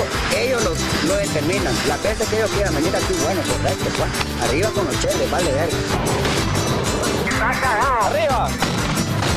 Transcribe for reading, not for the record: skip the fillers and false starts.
ellos lo determinan. Las veces que ellos quieran venir aquí, bueno, correcto, pues. Arriba con los cheles, vale verga.